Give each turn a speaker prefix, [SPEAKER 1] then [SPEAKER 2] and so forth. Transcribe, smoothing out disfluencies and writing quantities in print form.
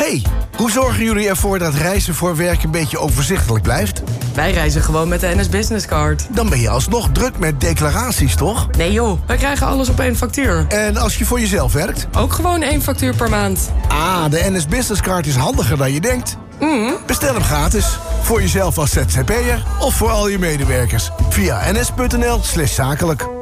[SPEAKER 1] Hey, hoe zorgen jullie ervoor dat reizen voor werk een beetje overzichtelijk blijft?
[SPEAKER 2] Wij reizen gewoon met de NS Business Card.
[SPEAKER 1] Dan ben je alsnog druk met declaraties, toch?
[SPEAKER 2] Nee joh, wij krijgen alles op één factuur.
[SPEAKER 1] En als je voor jezelf werkt?
[SPEAKER 2] Ook gewoon 1 factuur per maand.
[SPEAKER 1] Ah, de NS Business Card is handiger dan je denkt. Bestel hem gratis. Voor jezelf als ZZP'er of voor al je medewerkers. Via ns.nl/zakelijk.